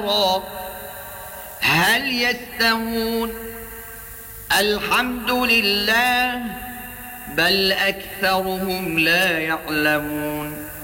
هل يستوون الحمد لله بل أكثرهم لا يعلمون